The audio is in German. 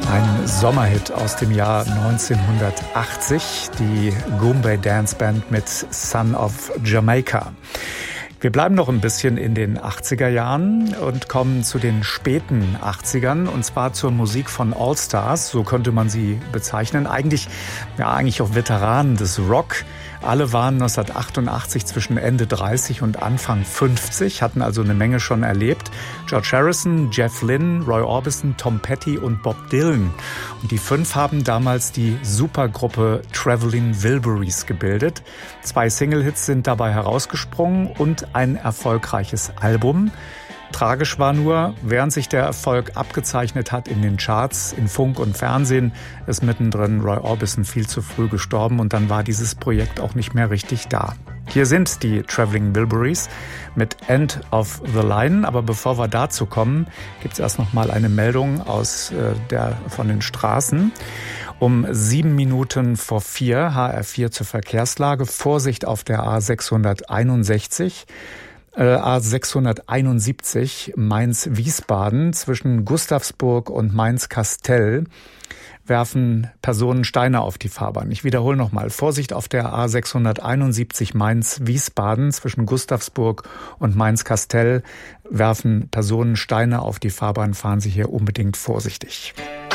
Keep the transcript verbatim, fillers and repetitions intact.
Ein Sommerhit aus dem Jahr neunzehnhundertachtzig, die Goombay Dance Band mit Son of Jamaica. Wir bleiben noch ein bisschen in den achtziger Jahren und kommen zu den späten achtzigern, und zwar zur Musik von All-Stars, so könnte man sie bezeichnen. Eigentlich, ja, eigentlich auch Veteranen des Rock. Alle waren neunzehnhundertachtundachtzig zwischen Ende dreißig und Anfang fünfzig, hatten also eine Menge schon erlebt. George Harrison, Jeff Lynne, Roy Orbison, Tom Petty und Bob Dylan. Und die fünf haben damals die Supergruppe Traveling Wilburys gebildet. Zwei Single-Hits sind dabei herausgesprungen und ein erfolgreiches Album. Tragisch war nur, während sich der Erfolg abgezeichnet hat in den Charts, in Funk und Fernsehen, ist mittendrin Roy Orbison viel zu früh gestorben und dann war dieses Projekt auch nicht mehr richtig da. Hier sind die Traveling Wilburys mit End of the Line. Aber bevor wir dazu kommen, gibt es erst noch mal eine Meldung aus äh, der von den Straßen. Um sieben Minuten vor vier, H R vier zur Verkehrslage. Vorsicht auf der A sechshunderteinundsechzig. A sechshunderteinundsiebzig Mainz-Wiesbaden zwischen Gustavsburg und Mainz-Kastell werfen Personen Steine auf die Fahrbahn. Ich wiederhole nochmal. Vorsicht auf der A sechshunderteinundsiebzig Mainz-Wiesbaden zwischen Gustavsburg und Mainz-Kastell werfen Personen Steine auf die Fahrbahn. Fahren Sie hier unbedingt vorsichtig.